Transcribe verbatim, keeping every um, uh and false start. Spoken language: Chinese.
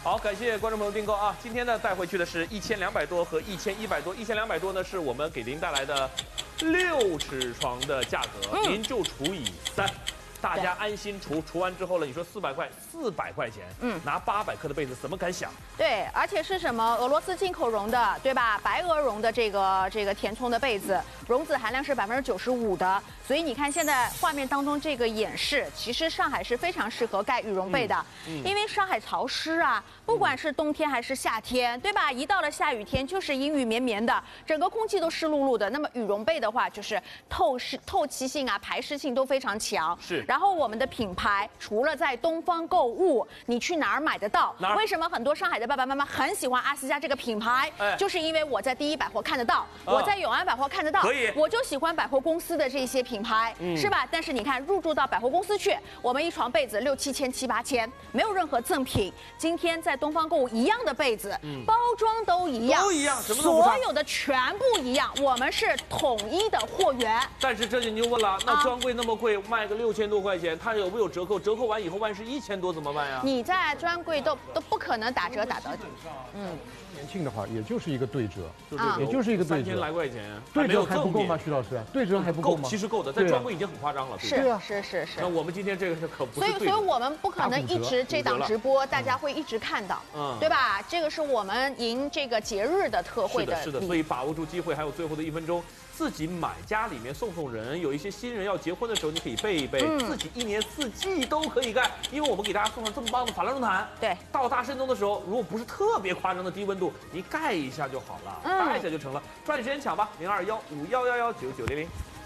好，感谢观众朋友订购啊！今天呢带回去的是一千两百多和一千一百多，一千两百多呢是我们给您带来的六尺床的价格，嗯、您就除以三。 大家安心除，除完之后了，你说四百块，四百块钱，嗯，拿八百克的被子，怎么敢想？ 对，而且是什么？俄罗斯进口绒的，对吧？白鹅绒的这个这个填充的被子，绒子含量是百分之九十五的，所以你看现在画面当中这个演示，其实上海是非常适合盖羽绒被的，嗯嗯、因为上海潮湿啊，不管是冬天还是夏天，对吧？一到了下雨天就是阴雨绵绵的，整个空气都湿漉漉的。那么羽绒被的话，就是透湿、透气性啊、排湿性都非常强。 是。 然后我们的品牌除了在东方购物，你去哪儿买得到？为什么很多上海的爸爸妈妈很喜欢阿斯加这个品牌？哎、就是因为我在第一百货看得到，啊、我在永安百货看得到， 可以， 我就喜欢百货公司的这些品牌，嗯、是吧？但是你看，入驻到百货公司去，我们一床被子六七千、七八千，没有任何赠品。今天在东方购物一样的被子，嗯、包装都一样， 都一样，什么都不差， 所有的全部一样，我们是统一的货源。 但是这就你就问了，那专柜那么贵，卖个六千多。 多块钱，它有没有折扣？折扣完以后万一是一千多怎么办呀？ 你在专柜都都不可能打折打到底。 嗯，年庆的话也就是一个对折， 啊， 也就是一个对折， 三千来块钱， 对折还不够吗？徐老师，对折还不够吗？ 其实够的，在专柜已经很夸张了。 是啊，是是是。 那我们今天这个是可不是。 所以，所以我们不可能一直这档直播，大家会一直看到，嗯，对吧？这个是我们迎这个节日的特惠的。 是的，是的。所以把握住机会，还有最后的一分钟。 自己买家里面送送人，有一些新人要结婚的时候，你可以备一备。嗯、自己一年四季都可以盖，因为我们给大家送上这么棒的法兰绒毯。 对， 到大深冬的时候，如果不是特别夸张的低温度，你盖一下就好了，盖一下就成了。抓紧时间抢吧，零二幺五幺幺幺九九零零。